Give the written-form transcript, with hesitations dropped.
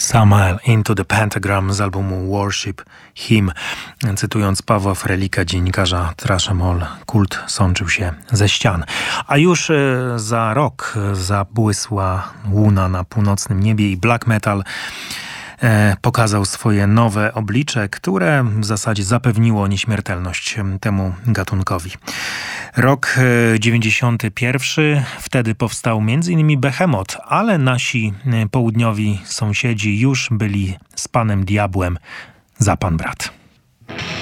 Samael Into the Pentagram z albumu Worship Him. Cytując Pawła Frelika, dziennikarza Thrash & All, kult sączył się ze ścian. A już za rok zabłysła łuna na północnym niebie i black metal pokazał swoje nowe oblicze, które w zasadzie zapewniło nieśmiertelność temu gatunkowi. Rok 91, wtedy powstał m.in. Behemoth, ale nasi południowi sąsiedzi już byli z Panem Diabłem za pan brat.